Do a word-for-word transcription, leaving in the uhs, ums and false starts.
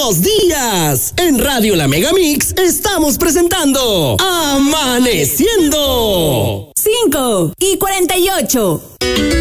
Buenos días. En Radio La Megamix estamos presentando Amaneciendo. cinco y cuarenta y ocho.